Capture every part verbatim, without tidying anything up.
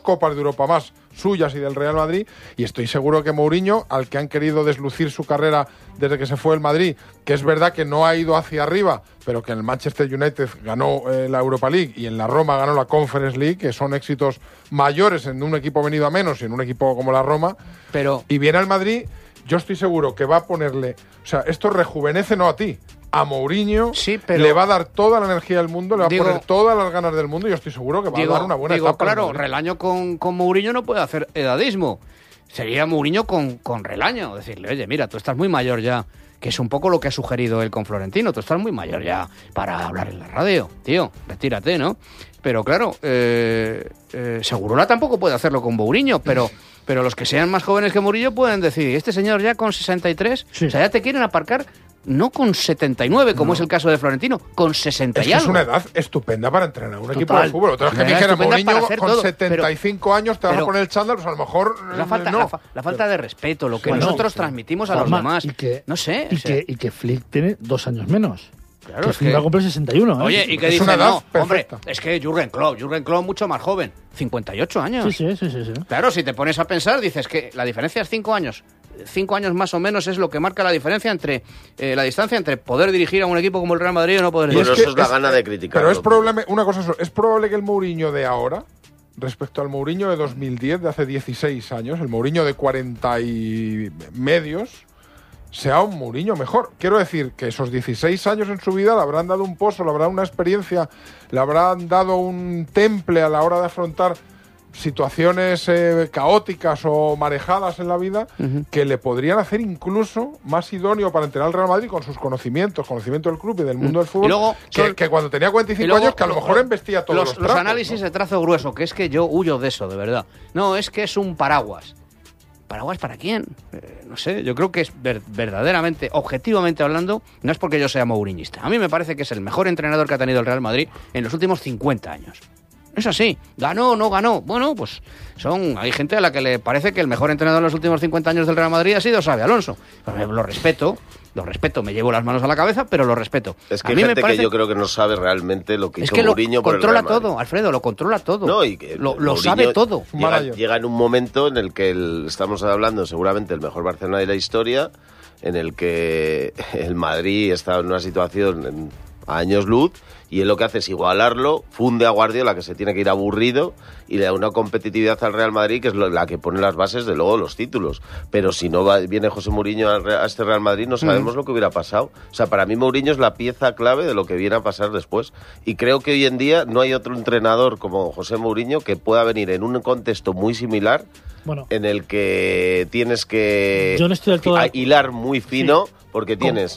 Copas de Europa más suyas y del Real Madrid, y estoy seguro que Mourinho, al que han querido deslucir su carrera desde que se fue el Madrid, que es verdad que no ha ido hacia arriba, pero que en el Manchester United ganó eh, la Europa League y en la Roma ganó la Conference League, que son éxitos mayores en un equipo venido a menos y en un equipo como la Roma, pero y viene al Madrid, yo estoy seguro que va a ponerle, o sea, esto rejuvenece no a ti, a Mourinho, sí, pero le va a dar toda la energía del mundo, le va digo, a poner todas las ganas del mundo y yo estoy seguro que va digo, a dar una buena digo, etapa. Claro, Relaño con, con Mourinho no puede hacer edadismo. Sería Mourinho con, con Relaño. Decirle, oye, mira, tú estás muy mayor ya, que es un poco lo que ha sugerido él con Florentino. Tú estás muy mayor ya para hablar en la radio, tío, retírate, ¿no? Pero claro, eh, eh, Segurola tampoco puede hacerlo con Mourinho, pero... Pero los que sean más jóvenes que Mourinho pueden decir, este señor ya con sesenta y tres, sí. O sea, ya te quieren aparcar no con setenta y nueve, como no. es el caso de Florentino, con sesenta es y que algo. Es una edad estupenda para entrenar un Total. equipo de fútbol. Otra vez que me dijera Mourinho con todo, setenta y cinco pero, años te vas a poner el chándal, pues a lo mejor la falta, no. la, fa, la falta de respeto, lo que bueno, nosotros sí. transmitimos a Juanma, los demás. Y que, no sé. Y, o sea, que, y que Flick tiene dos años menos. Claro, que es Flick que... va a cumplir sesenta y uno. ¿eh? Oye, y que dice, no, hombre, es que Jürgen Klopp, Jürgen Klopp mucho más joven, cincuenta y ocho años. Sí, sí, sí, sí, sí. Claro, si te pones a pensar, dices que la diferencia es cinco años. Cinco años más o menos es lo que marca la diferencia entre eh, la distancia entre poder dirigir a un equipo como el Real Madrid o no poder dirigir. Bueno, eso es la es, gana de criticar. Pero es probable, una cosa, es probable que el Mourinho de ahora, respecto al Mourinho de dos mil diez, de hace dieciséis años, el Mourinho de cuarenta y medios, sea un Mourinho mejor. Quiero decir que esos dieciséis años en su vida le habrán dado un pozo, le habrán dado una experiencia, le habrán dado un temple a la hora de afrontar situaciones eh, caóticas o marejadas en la vida, uh-huh. que le podrían hacer incluso más idóneo para entrenar al Real Madrid con sus conocimientos, conocimiento del club y del mundo uh-huh. del fútbol, luego, que, son, que cuando tenía cuarenta y cinco y luego, años, que a lo mejor lo, embestía todos los, los trapos, los análisis ¿no? de trazo grueso, que es que yo huyo de eso, de verdad. No, es que es un paraguas. ¿Paraguas para quién? Eh, no sé, yo creo que es ver, verdaderamente, objetivamente hablando, no es porque yo sea mouriñista. A mí me parece que es el mejor entrenador que ha tenido el Real Madrid en los últimos cincuenta años. Es así. ¿Ganó o no ganó? Bueno, pues son hay gente a la que le parece que el mejor entrenador en los últimos cincuenta años del Real Madrid ha sido Xabi Alonso. Pues lo respeto, lo respeto, me llevo las manos a la cabeza, pero lo respeto. Es que a hay mí gente me parece... que yo creo que no sabe realmente lo que es hizo que Mourinho por el Real Madrid. Controla todo, Alfredo, lo controla todo. No, y que lo, lo sabe todo. Llega, llega en un momento en el que el, estamos hablando seguramente del mejor Barcelona de la historia, en el que el Madrid está en una situación en, a años luz, y él lo que hace es igualarlo, funde a Guardiola, que se tiene que ir aburrido, y le da una competitividad al Real Madrid que es la que pone las bases de luego los títulos. Pero si no va, viene José Mourinho a este Real Madrid, no sabemos mm. lo que hubiera pasado. O sea, para mí Mourinho es la pieza clave de lo que viene a pasar después. Y creo que hoy en día no hay otro entrenador como José Mourinho que pueda venir en un contexto muy similar, bueno, en el que tienes que yo no estoy del todo... hilar muy fino, sí. porque ¿Cómo? tienes...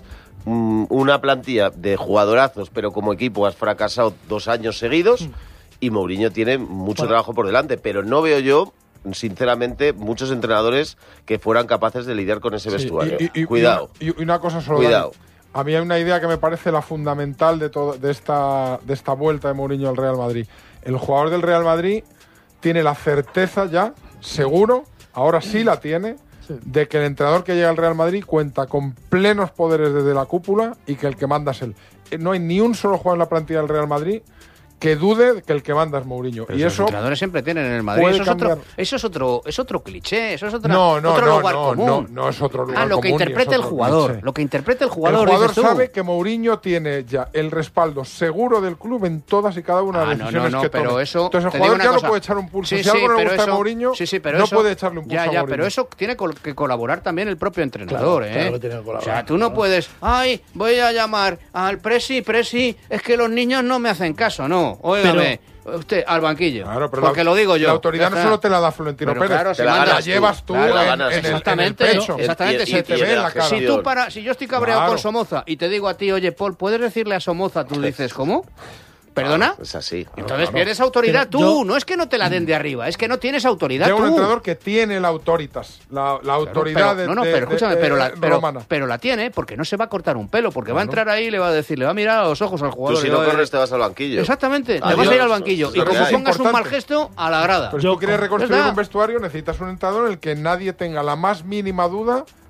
una plantilla de jugadorazos, pero como equipo has fracasado dos años seguidos mm. y Mourinho tiene mucho bueno. trabajo por delante, pero no veo yo, sinceramente, muchos entrenadores que fueran capaces de lidiar con ese sí, vestuario. Y, y, Cuidado. Y una, y una cosa solo, Cuidado. Dani. A mí hay una idea que me parece la fundamental de, todo, de, esta, de esta vuelta de Mourinho al Real Madrid. El jugador del Real Madrid tiene la certeza ya, seguro, ahora sí la tiene, sí. de que el entrenador que llega al Real Madrid cuenta con plenos poderes desde la cúpula y que el que manda es él. No hay ni un solo jugador en la plantilla del Real Madrid que dude que el que manda es Mourinho. Pero y los eso entrenadores siempre tienen en el Madrid. Eso es, otro, eso es otro, es otro cliché, eso es otra, no, no, otro no, lugar no, común. No, no es otro lugar ah, lo que común, interpreta el jugador, cliché. Lo que interpreta el jugador. El jugador dices tú. sabe que Mourinho tiene ya el respaldo seguro del club en todas y cada una de las ah, decisiones no, no, que pero tome. Eso, Entonces el jugador ya cosa. no puede echar un pulso. Sí, si algo sí, no le gusta eso, a Mourinho, sí, sí, pero no eso, puede echarle un pulso ya, a ya, Mourinho. Pero eso tiene que colaborar también el propio entrenador, claro, ¿eh? Claro que tiene que colaborar. O sea, tú no puedes, ay, voy a llamar al Presi, Presi, es que los niños no me hacen caso, no, óigame. Pero, usted al banquillo, claro, pero porque la, lo digo yo. La autoridad no solo te la da Florentino pero Pérez, claro, te si la, mandas, la llevas tú, claro, en, ganas, en, exactamente, en el pecho. Exactamente, y, y, se te ve en la cara. Si, tú para, si yo estoy cabreado claro. con Somoza y te digo a ti, oye, Paul, ¿puedes decirle a Somoza? Tú dices, ¿cómo? ¿Perdona? Claro, es así. Entonces claro. pierdes autoridad Pero tú, yo... no es que no te la den de arriba, es que no tienes autoridad Llega tú. un entrenador que tiene la autoritas, la, la autoridad claro, pero, de, no, no, de, pero escúchame, de, pero, la, pero, romana. pero la tiene porque no se va a cortar un pelo, porque claro. va a entrar ahí y le va a decir, le va a mirar a los ojos al jugador. Tú si no va, corres te vas al banquillo. Exactamente, Adiós. te vas a ir al banquillo y como pongas un mal gesto, a la grada. Pero si tú quieres reconstruir un vestuario necesitas un entrenador en el que nadie tenga la más mínima duda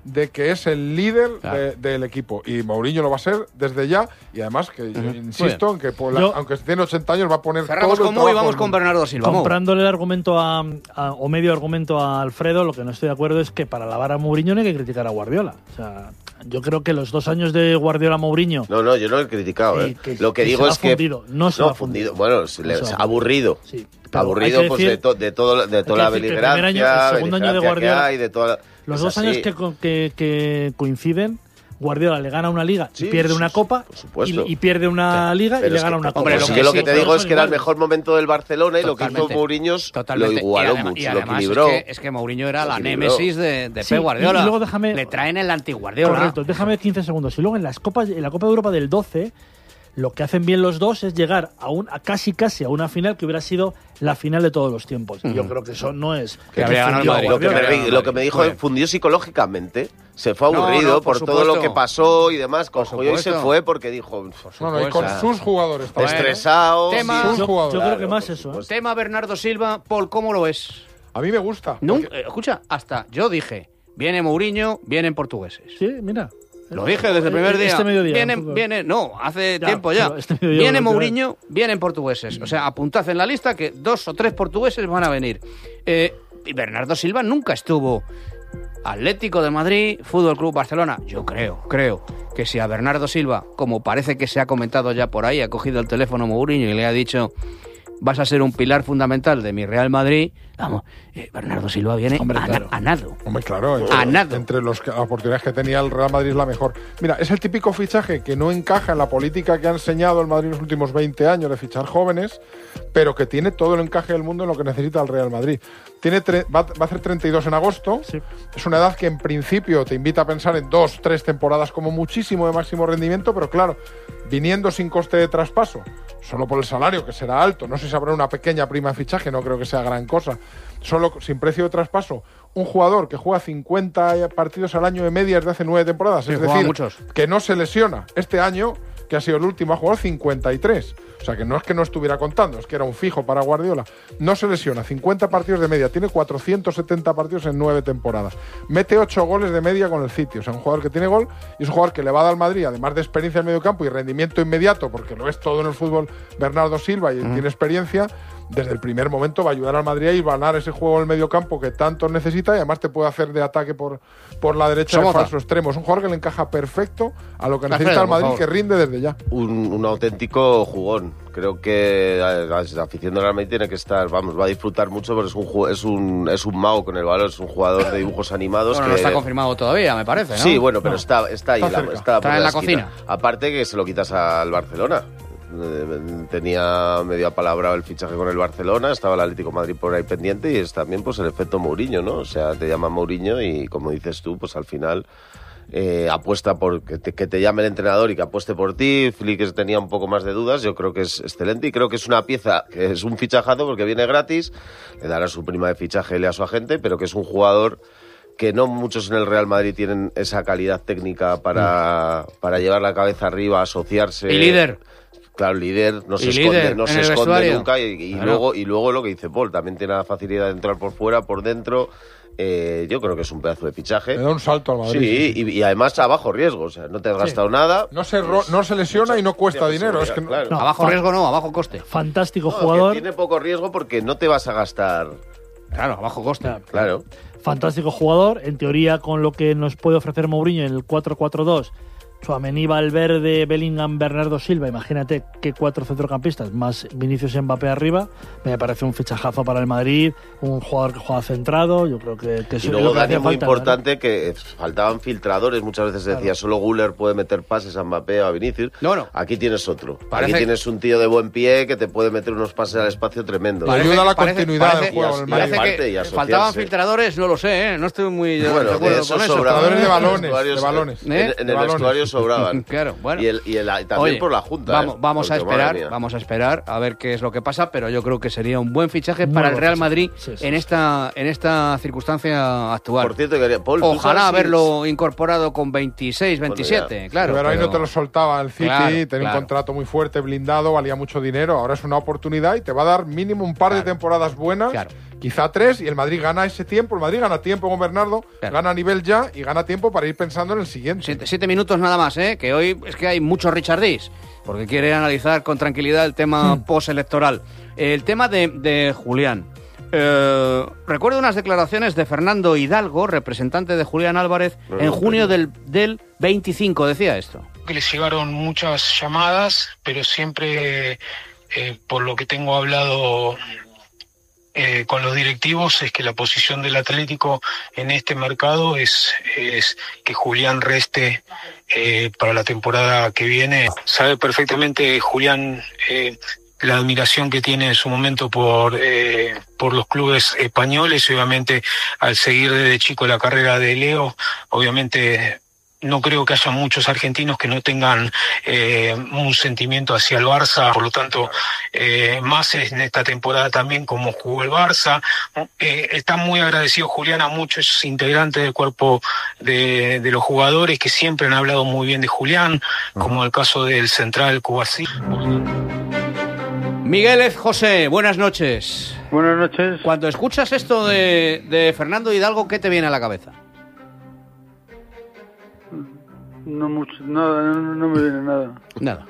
de que es el líder Claro. de, del equipo. Y Mourinho lo va a ser desde ya. Y además, que yo Ujú. insisto en que, por la- Yo- aunque tiene ochenta años, va a poner Cerramos todo el con Mu y trabajo vamos del con mundo. Bernardo Silva. Mu. Comprándole el argumento a, a- o medio argumento a Alfredo, lo que no estoy de acuerdo es que para alabar a Mourinho no hay que criticar a Guardiola. O sea, yo creo que los dos años de Guardiola-Mourinho, No, no, yo no lo he criticado. Sí, ¿eh? que- lo que, que digo se va es que. fundido, no se va fundido. Bueno, se le- No se va aburrido. sí, pero Aburrido hay que pues, decir- de, to- de, todo, de toda la hay que decir que el primer beligerancia, año, el segundo año de beligerancia que Guardiola, hay, de toda la- los es dos así. años que, co- que- que coinciden, Guardiola le gana una liga Sí, y pierde sí, una sí, copa por supuesto. y, y pierde una liga y Pero le es gana que, una copa. hombre, pues lo sí que que lo sí, que te pero digo son es que era el iguales. mejor momento del Barcelona y lo que hizo Totalmente. Mourinho Totalmente. lo igualó y además, mucho, y lo además equilibró. Es que, es que Mourinho era Lo la equilibró. némesis de, de Sí, Pep y- Guardiola. y luego déjame- Le traen el anti-Guardiola. Correcto, déjame quince segundos. Y luego en las copas, en la Copa de Europa del doce, lo que hacen bien los dos es llegar a un a casi casi a una final que hubiera sido la final de todos los tiempos. Y yo creo que eso no es Que habría ganado el Madrid. Lo que, me, Guardiola. lo que me dijo, Bueno. fundió psicológicamente. Se fue No, aburrido no, por por, todo lo supuesto. que pasó y demás. Cogió y se supuesto. fue porque dijo, No, no, y supuesto. con o sea, sus jugadores también. ¿eh? estresado. Tema- Sus Yo, jugadores. yo creo que Claro, más por eso. ¿eh? supuesto. Tema Bernardo Silva. Paul, ¿cómo lo ves? A mí me gusta. Nun- porque- eh, escucha, hasta yo dije, viene Mourinho, vienen portugueses. Sí, mira. Lo dije desde el primer día. Este mediodía. Viene, un poco. viene, no, hace Ya, tiempo ya. pero este mediodía Viene lo que Mourinho, vienen portugueses. O sea, apuntad en la lista que dos o tres portugueses van a venir. Eh, y Bernardo Silva nunca estuvo. Atlético de Madrid, Fútbol Club Barcelona. Yo creo, creo que si a Bernardo Silva, como parece que se ha comentado ya por ahí, ha cogido el teléfono Mourinho y le ha dicho: vas a ser un pilar fundamental de mi Real Madrid. Vamos, eh, Bernardo Silva viene Hombre, a, na- claro. a nado. Hombre, claro, entre, A nado. entre los que- las oportunidades que tenía el Real Madrid es la mejor. Mira, es el típico fichaje que no encaja en la política que ha enseñado el Madrid en los últimos veinte años de fichar jóvenes, pero que tiene todo el encaje del mundo en lo que necesita el Real Madrid. Tiene tre- va, va a hacer treinta y dos en agosto. Sí. Es una edad que en principio te invita a pensar en dos, tres temporadas como muchísimo de máximo rendimiento, pero claro, viniendo sin coste de traspaso, solo por el salario, que será alto, no sé si habrá una pequeña prima de fichaje, no creo que sea gran cosa, solo sin precio de traspaso, un jugador que juega cincuenta partidos al año de media desde hace nueve temporadas, Sí, es juega decir, muchos. que no se lesiona. Este año, que ha sido el último, ha jugado cincuenta y tres. O sea, que no es que no estuviera contando, es que era un fijo para Guardiola. No se lesiona, cincuenta partidos de media, tiene cuatrocientos setenta partidos en nueve temporadas. Mete ocho goles de media con el City. O sea, un jugador que tiene gol y es un jugador que le va a dar al Madrid, además de experiencia en medio campo y rendimiento inmediato, porque lo es todo en el fútbol Bernardo Silva y tiene experiencia. Desde el primer momento va a ayudar al Madrid a ir a ganar ese juego en el medio campo que tanto necesita y además te puede hacer de ataque por, por la derecha de Somoza. falso extremo. Es un jugador que le encaja perfecto a lo que Alfredo, necesita el por Madrid, favor. que rinde desde ya. un, un auténtico jugón. Creo que la la afición del Real Madrid tiene que estar, vamos, va a disfrutar mucho porque es un ju- es un es un mago con el balón, es un jugador de dibujos animados. Bueno, que no está confirmado todavía, me parece, ¿no? Sí, bueno, pero No. está está ahí, Está la- cerca. está, por Está en la esquina. cocina. Aparte que se lo quitas al Barcelona. Eh, Tenía medio apalabrado el fichaje con el Barcelona, estaba el Atlético de Madrid por ahí pendiente y es también pues el efecto Mourinho, ¿no? O sea, te llama Mourinho y como dices tú, pues al final eh, apuesta por que te, que te llame el entrenador y que apueste por ti. Flick tenía un poco más de dudas, yo creo que es excelente y creo que es una pieza, que es un fichajazo porque viene gratis, le dará su prima de fichaje y a su agente, pero que es un jugador que no muchos en el Real Madrid tienen esa calidad técnica para, para llevar la cabeza arriba, asociarse. Y líder. Claro, líder, no se Y esconde, líder no en se el esconde vestuario. nunca y, y Claro. luego y luego lo que dice Paul, también tiene la facilidad de entrar por fuera, por dentro. Eh, yo creo que es un pedazo de fichaje. Le da un salto al Madrid. Sí, y, y además a bajo riesgo, o sea, no te has gastado nada. No se, ro- no se lesiona y no cuesta Mucha dinero. Es que no- posibilidad, claro. No, A bajo fa- riesgo no, a bajo coste. Fantástico No, jugador. que tiene poco riesgo porque no te vas a gastar. Claro, a bajo coste. Claro. Claro. Fantástico jugador. En teoría, con lo que nos puede ofrecer Mourinho en el cuatro cuatro dos, Tchouaméni, Valverde, Bellingham, Bernardo Silva. Imagínate qué cuatro centrocampistas más Vinicius y Mbappé arriba. Me parece un fichajazo para el Madrid. Un jugador que juega centrado. Yo creo que, que Y eso es luego, lo que Dani, hacía muy falta, ¿verdad? importante que faltaban filtradores. Muchas veces se decía Claro. solo Güler puede meter pases a Mbappé o a Vinicius. No, no. Aquí tienes otro. Parece- Aquí tienes un tío de buen pie que te puede meter unos pases al espacio tremendo. Le ayuda a la continuidad del juego en el parece Madrid. aparte, que y asociarse. faltaban filtradores, no lo sé, ¿eh? No estoy muy de Bueno, de acuerdo eso con eso. sobraban. Jugadores de En los balones, vestuarios- de balones. En, ¿Eh? en De el balones. vestuario sobraban. Claro, bueno. Y, el, y el- y también Oye, por la Junta. Vamos, ¿eh? vamos a Porque, madre esperar, mía. vamos a esperar a ver qué es lo que pasa, pero yo creo que sería un buen fichaje Muy para el buen Real fichaje. Madrid Sí, sí, en sí. esta en esta circunstancia actual. Por cierto, quería, Paul, ¿tú Ojalá sabes si- haberlo incorporado con veintiséis, veintisiete, ya. claro. pero ahí no pero- te lo soltaba el City, Claro, tenía claro. un contrato muy fuerte, blindado, valía mucho dinero. Ahora es una oportunidad y te va a dar mínimo un par de Claro. temporadas buenas. Claro. quizá tres, y el Madrid gana ese tiempo. El Madrid gana tiempo con Bernardo, Claro. gana nivel ya y gana tiempo para ir pensando en el siguiente. Siete, siete minutos nada más, ¿eh? Que hoy es que hay mucho Richardís, porque quiere analizar con tranquilidad el tema postelectoral. El tema de, de Julián. Eh, recuerdo unas declaraciones de Fernando Hidalgo, representante de Julián Álvarez, en junio del, del veinticinco, decía esto. Que les llegaron muchas llamadas, pero siempre, eh, por lo que tengo hablado eh, con los directivos, es que la posición del Atlético en este mercado es, es que Julián reste eh, para la temporada que viene. Sabe perfectamente Julián eh, la admiración que tiene en su momento por eh, por los clubes españoles, y obviamente al seguir desde chico la carrera de Leo, obviamente no creo que haya muchos argentinos que no tengan eh, un sentimiento hacia el Barça, por lo tanto, eh, más en esta temporada también como jugó el Barça. Eh, está muy agradecido Julián a muchos integrantes del cuerpo de, de los jugadores que siempre han hablado muy bien de Julián, como el caso del central Cubarsí. Migueles José, buenas noches. Buenas noches. Cuando escuchas esto de, de Fernando Hidalgo, ¿qué te viene a la cabeza? No mucho, nada, no, no me viene nada. Nada.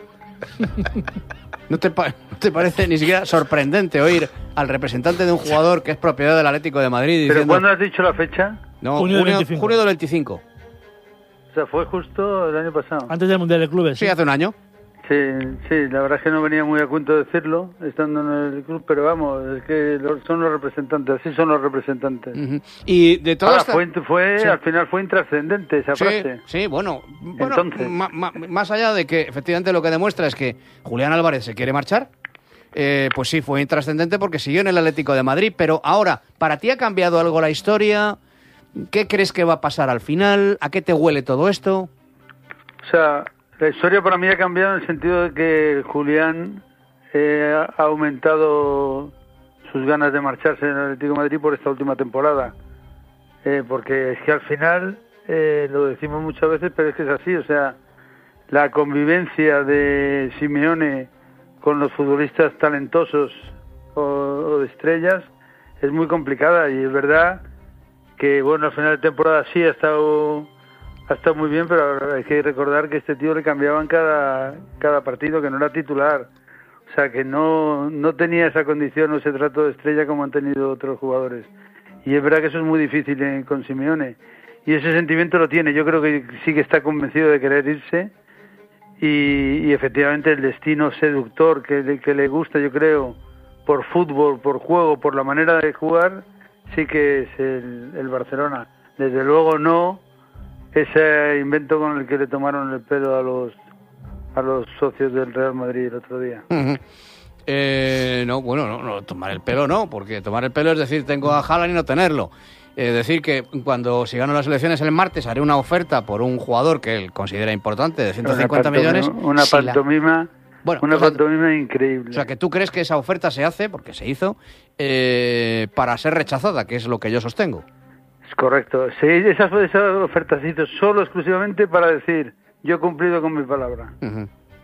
¿No te, pa- no te parece ni siquiera sorprendente oír al representante de un jugador que es propiedad del Atlético de Madrid diciendo... ¿Pero cuándo has dicho la fecha? No, Junio junio, del veinticinco. junio del veinticinco. O sea, fue justo el año pasado. Antes del Mundial de Clubes. Sí, hace un año. Sí, sí, la verdad es que no venía muy a cuento decirlo, estando en el club, pero vamos, es que lo- son los representantes, así son los representantes. Ujú. Y de toda Ahora, esta... fue, fue Sí. al final fue intrascendente esa Sí, frase. sí, bueno, bueno Entonces. ma- ma- más allá de que efectivamente lo que demuestra es que Julián Álvarez se quiere marchar, eh, pues sí, fue intrascendente porque siguió en el Atlético de Madrid, pero ahora, ¿para ti ha cambiado algo la historia? ¿Qué crees que va a pasar al final? ¿A qué te huele todo esto? O sea, la historia para mí ha cambiado en el sentido de que Julián eh, ha aumentado sus ganas de marcharse en el Atlético de Madrid por esta última temporada. Eh, porque es que al final, eh, lo decimos muchas veces, pero es que es así, o sea, la convivencia de Simeone con los futbolistas talentosos o, o de estrellas es muy complicada, y es verdad que, bueno, al final de temporada sí ha estado... Ha estado muy bien, pero hay que recordar que este tío le cambiaban cada, cada partido, que no era titular. O sea, que no, no tenía esa condición o ese trato de estrella como han tenido otros jugadores. Y es verdad que eso es muy difícil eh, con Simeone. Y ese sentimiento lo tiene. Yo creo que sí que está convencido de querer irse. Y, y efectivamente el destino seductor que le, que le gusta, yo creo, por fútbol, por juego, por la manera de jugar, sí que es el, el Barcelona. Desde luego no ese invento con el que le tomaron el pelo a los a los socios del Real Madrid el otro día. Ujú. Eh, no, bueno, no, no, tomar el pelo no, porque tomar el pelo es decir, tengo a Haaland y no tenerlo. Es decir, que cuando si gano las elecciones el martes haré una oferta por un jugador que él considera importante de ciento cincuenta Una millones. pantomima- Una si la- pantomima, Bueno, una o sea, pantomima increíble. O sea, que tú crees que esa oferta se hace, porque se hizo, eh, para ser rechazada, que es lo que yo sostengo. Es correcto. Sí, esa, esa oferta se hizo solo, exclusivamente para decir, yo he cumplido con mi palabra. Ujú.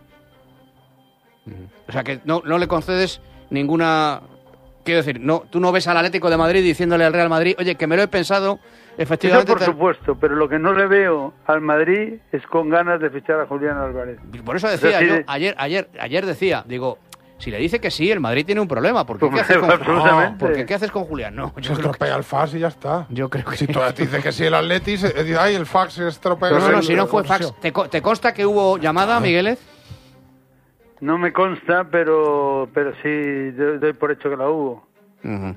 Ujú. O sea, que no, no le concedes ninguna... Quiero decir, no, tú no ves al Atlético de Madrid diciéndole al Real Madrid, oye, que me lo he pensado, Eso efectivamente... por te- supuesto, pero lo que no le veo al Madrid es con ganas de fichar a Julián Álvarez. Por eso decía O sea, sí, yo, de- ayer, ayer, ayer decía, digo, si le dice que sí, el Madrid tiene un problema, ¿por qué, Pues, ¿qué, haces con, absolutamente. no, porque ¿qué haces con Julián? No, Se yo creo, estropea el fax y ya está. yo creo que... Si tú dices que sí el Atleti, se- eh, dice, ay, el fax se estropea. No, no, no, el- si no fue el- fax. ¿Te, co- te consta que hubo llamada, Migueles? No me consta, pero pero sí doy doy por hecho que la hubo. Ujú.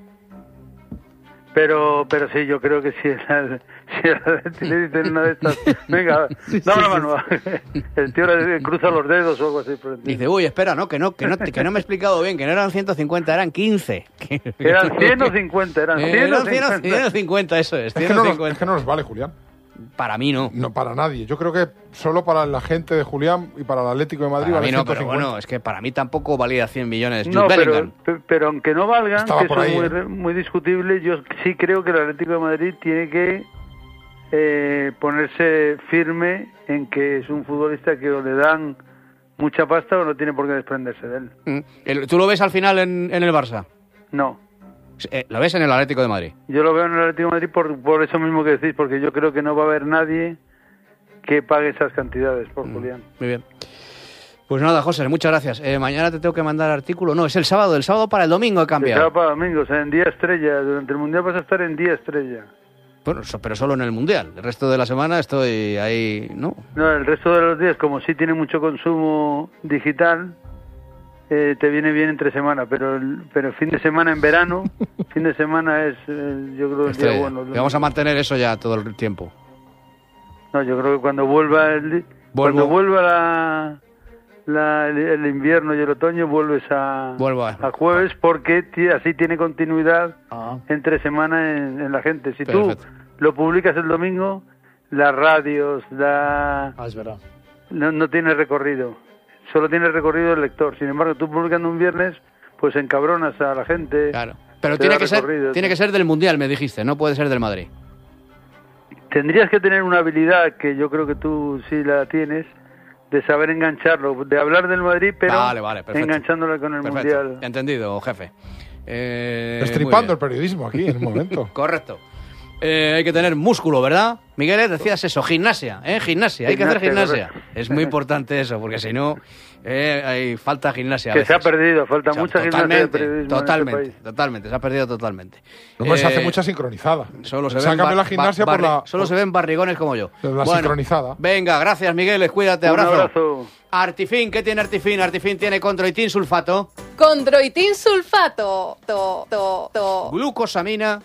Pero pero sí, yo creo que si el, si el, le dicen una de estas, venga, dame la mano. El tío le cruza los dedos o algo así. Por el estilo. Dice, uy, espera, no, que no, que no, que no me he explicado bien, que no eran ciento cincuenta, eran quince. Eran cien o cincuenta, eran Eh, cien o eran cien o- cincuenta. cien o cincuenta, eso es, Es que, cien o no nos, cincuenta. es que no nos vale, Julián. Para mí no. No para nadie. Yo creo que solo para la gente de Julián y para el Atlético de Madrid Para vale mí no, pero ciento cincuenta. bueno, es que para mí tampoco valía cien millones. No, Jude pero, Bellingham. pe- pero aunque no valgan, Estaba que por eso ahí, es muy, ¿eh? re- muy discutible, yo sí creo que el Atlético de Madrid tiene que eh, ponerse firme en que es un futbolista que o le dan mucha pasta o no tiene por qué desprenderse de él. Mm. El- ¿Tú lo ves al final en, en el Barça? No. Eh, ¿Lo ves en el Atlético de Madrid? Yo lo veo en el Atlético de Madrid por, por eso mismo que decís, porque yo creo que no va a haber nadie que pague esas cantidades por mm, Julián. Muy bien. Pues nada, José, muchas gracias. Eh, mañana te tengo que mandar artículo. No, es el sábado. El sábado para el domingo he cambiado. El sábado para el domingo, o sea, en día estrella. Durante el Mundial vas a estar en día estrella. Bueno, pero solo en el Mundial. El resto de la semana estoy ahí, ¿no? No, el resto de los días, como sí tiene mucho consumo digital, eh, te viene bien entre semana. Pero el pero fin de semana en verano, fin de semana es, eh, yo creo, el Estrella. día bueno. Y vamos a mantener eso ya todo el tiempo. No, yo creo que cuando vuelva el, cuando vuelva la, la, el, el invierno y el otoño, vuelves a, Vuelvo a... a jueves, porque t- así tiene continuidad Ah. entre semana en, en la gente. Si Perfecto. tú lo publicas el domingo, las radios, la, Ah, es verdad. no, no tiene recorrido. Solo tiene recorrido el lector. Sin embargo, tú publicando un viernes, pues encabronas a la gente. Claro. Pero te tiene da que, ser, recorrido. tiene que ser del Mundial, me dijiste. No puede ser del Madrid. Tendrías que tener una habilidad, que yo creo que tú sí la tienes, de saber engancharlo, de hablar del Madrid, pero Vale, vale, perfecto. enganchándolo con el Perfecto. Mundial. Entendido, jefe. Eh, Destripando muy el periodismo aquí en un momento. Correcto. Eh, hay que tener músculo, ¿verdad? Miguel, decías eso, gimnasia, ¿eh? Gimnasia, hay que hacer Gimnasia, gimnasia. correcto. Es muy importante eso, porque si no, eh, hay falta gimnasia. a Que se ha veces. perdido, falta O sea, mucha gimnasia de totalmente, periodismo totalmente, en este país. totalmente, se ha perdido totalmente. No, pues se hace Eh, mucha sincronizada. Solo se, se ha ven cambiado bar- la gimnasia ba- por la... barri- Solo por- se ven barrigones como yo. La sincronizada. Venga, gracias, Miguel, cuídate, Un abrazo. abrazo. Artifin, ¿qué tiene Artifin? Artifin tiene condroitin sulfato, Condroitin sulfato. To, to, to. glucosamina,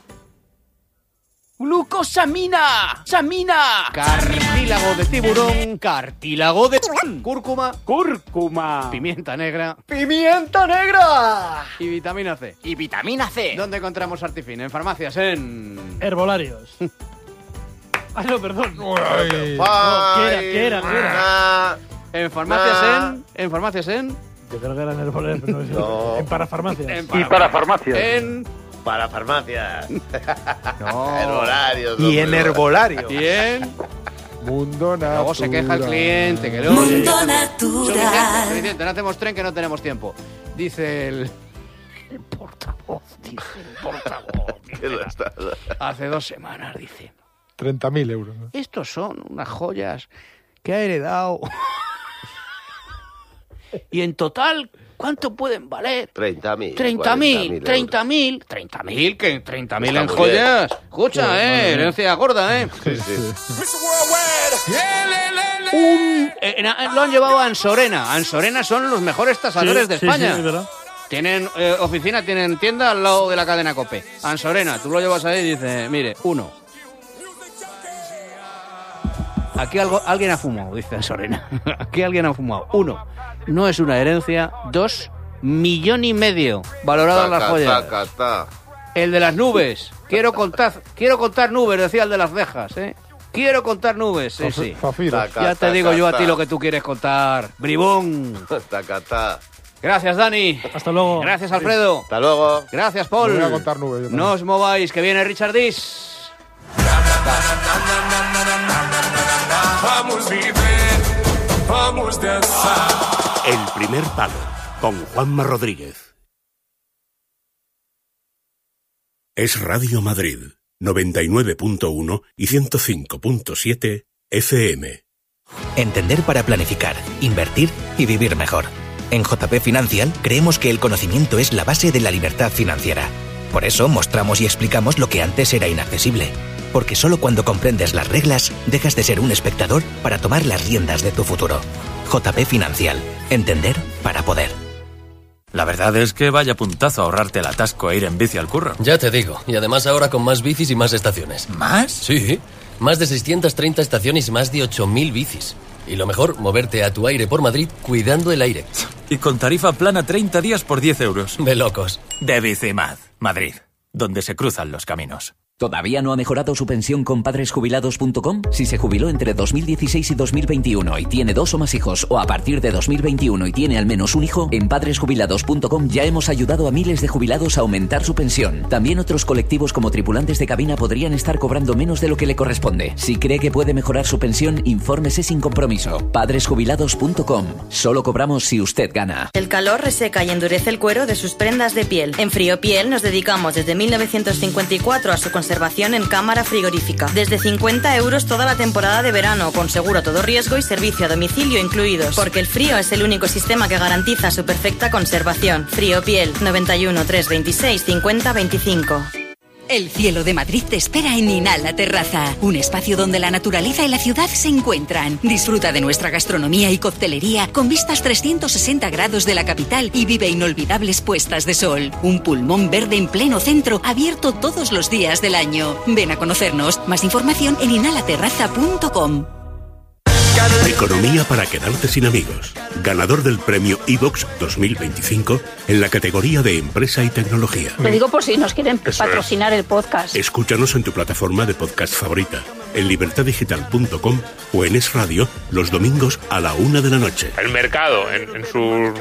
¡Glucosamina! ¡Samina! cartílago de tiburón, cartílago de cúrcuma, ¡Cúrcuma! pimienta negra ¡Pimienta negra! y vitamina C. Y vitamina C. ¿Dónde encontramos Artifin? En farmacias, en... Herbolarios. Ah, no, perdón. Ay. No, ¿qué era? ¿Qué era? ¿Qué era? Ah, En farmacias Ah. en... En farmacias en... Yo creo que era en herbolarios, pero no sé. No. En parafarmacias. en Y para farmacias. En... para farmacias. No. Herbolarios. Y en hombre. herbolario. Y en... Mundo natural. Luego se queja el cliente, que luego... Mundo Suficiente, natural. suficiente, no hacemos tren que no tenemos tiempo. Dice el... El portavoz, dice el portavoz. ¿Qué lo está- Hace dos semanas, dice... treinta mil euros. ¿no? Estos son unas joyas que ha heredado. Y en total, ¿cuánto pueden valer? treinta mil. treinta mil, treinta mil, treinta mil, que treinta mil Está en muy joyas. Escucha, eh, herencia gorda, eh. Sí, sí. Un, eh, en- lo han llevado a Ansorena. Ansorena son los mejores tasadores Sí, de sí, España. sí, es verdad. Tienen eh, oficina, tienen tienda al lado de la cadena COPE. Ansorena, tú lo llevas ahí y dices, mire, uno. Aquí algo, alguien ha fumado, dice Ansorena. Aquí alguien ha fumado. Uno, no es una herencia. Dos, millón y medio valorado en las Taca, joyas. taca, ta. El de las nubes. Quiero contar, quiero contar nubes, decía el de las cejas, ¿eh? Quiero contar nubes, sí, sí. Zafiros. Taca, Ya te taca, digo yo a ta. ti lo que tú quieres contar. Bribón. Taca, ta. Gracias, Dani. Hasta luego. Gracias, Alfredo. Hasta luego. Gracias, Paul. Me voy a contar nubes, yo también. No os mováis, que viene Richard Dis. El primer palo, con Juanma Rodríguez. Es Radio Madrid, noventa y nueve punto uno y ciento cinco punto siete F M. Entender para planificar, invertir y vivir mejor. En J P Financial creemos que el conocimiento es la base de la libertad financiera. Por eso mostramos y explicamos lo que antes era inaccesible. Porque solo cuando comprendes las reglas, dejas de ser un espectador para tomar las riendas de tu futuro. J P Financial. Entender para poder. La verdad es que vaya puntazo ahorrarte el atasco e ir en bici al curro. Ya te digo, y además ahora con más bicis y más estaciones. ¿Más? Sí, más de seiscientas treinta estaciones y más de ocho mil bicis. Y lo mejor, moverte a tu aire por Madrid cuidando el aire. Y con tarifa plana treinta días por diez euros. De locos. De Bicimad, Madrid, donde se cruzan los caminos. ¿Todavía no ha mejorado su pensión con padres jubilados punto com? Si se jubiló entre dos mil dieciséis y dos mil veintiuno y tiene dos o más hijos, o a partir de dos mil veintiuno y tiene al menos un hijo, en padres jubilados punto com ya hemos ayudado a miles de jubilados a aumentar su pensión. También otros colectivos como tripulantes de cabina podrían estar cobrando menos de lo que le corresponde. Si cree que puede mejorar su pensión, infórmese sin compromiso. padres jubilados punto com. Solo cobramos si usted gana. El calor reseca y endurece el cuero de sus prendas de piel. En Friopiel nos dedicamos desde mil novecientos cincuenta y cuatro a su conservación en cámara frigorífica. Desde cincuenta euros toda la temporada de verano, con seguro a todo riesgo y servicio a domicilio incluidos. Porque el frío es el único sistema que garantiza su perfecta conservación. Friopiel, noventa y uno, trescientos veintiséis, cincuenta veinticinco. El cielo de Madrid te espera en Inala Terraza, un espacio donde la naturaleza y la ciudad se encuentran. Disfruta de nuestra gastronomía y coctelería con vistas trescientos sesenta grados de la capital y vive inolvidables puestas de sol. Un pulmón verde en pleno centro, abierto todos los días del año. Ven a conocernos. Más información en inala terraza punto com. Economía para quedarte sin amigos. Ganador del premio iVox dos mil veinticinco en la categoría de Empresa y Tecnología. Lo digo por si nos quieren Eso patrocinar es. el podcast. Escúchanos en tu plataforma de podcast favorita, en libertad digital punto com o en Es Radio los domingos a la una de la noche. El mercado, en, en su...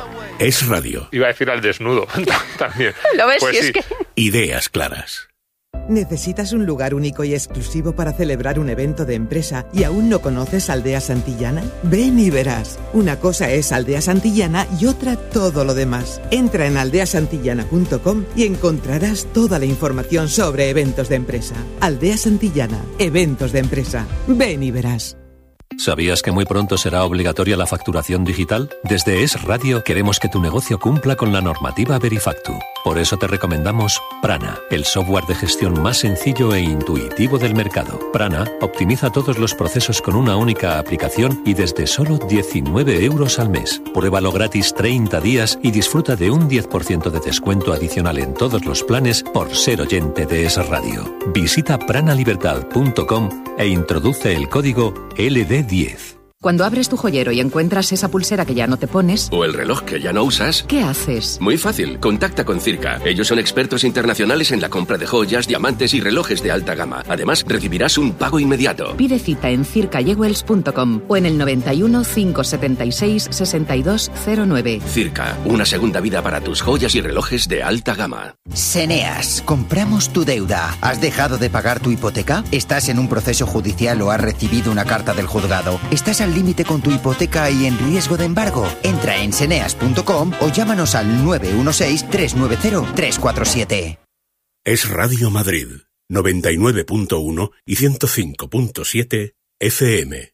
Es Radio. Iba a decir al desnudo también. ¿Lo ves? Pues Si sí. es que... Ideas claras. ¿Necesitas un lugar único y exclusivo para celebrar un evento de empresa y aún no conoces Aldea Santillana? Ven y verás. Una cosa es Aldea Santillana y otra todo lo demás. Entra en aldea santillana punto com y encontrarás toda la información sobre eventos de empresa. Aldea Santillana, eventos de empresa. Ven y verás. ¿Sabías que muy pronto será obligatoria la facturación digital? Desde Es Radio queremos que tu negocio cumpla con la normativa Verifactu. Por eso te recomendamos Prana, el software de gestión más sencillo e intuitivo del mercado. Prana optimiza todos los procesos con una única aplicación y desde solo diecinueve euros al mes. Pruébalo gratis treinta días y disfruta de un diez por ciento de descuento adicional en todos los planes por ser oyente de Es Radio. Visita prana libertad punto com e introduce el código L D diez. Cuando abres tu joyero y encuentras esa pulsera que ya no te pones... O el reloj que ya no usas... ¿Qué haces? Muy fácil, contacta con Circa. Ellos son expertos internacionales en la compra de joyas, diamantes y relojes de alta gama. Además, recibirás un pago inmediato. Pide cita en circa jewels punto com o en el noventa y uno, cinco setenta y seis, sesenta y dos cero nueve. Circa, una segunda vida para tus joyas y relojes de alta gama. Seneas, compramos tu deuda. ¿Has dejado de pagar tu hipoteca? ¿Estás en un proceso judicial o has recibido una carta del juzgado? ¿Estás al límite con tu hipoteca y en riesgo de embargo? Entra en seneas punto com o llámanos al nueve uno seis, tres nueve cero, tres cuatro siete. Es Radio Madrid, noventa y nueve punto uno y ciento cinco punto siete F M.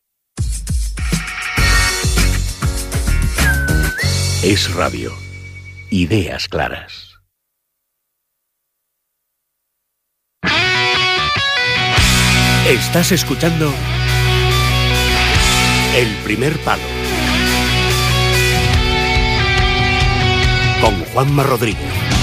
Es Radio. Ideas claras. Estás escuchando El Primer Palo con Juanma Rodríguez.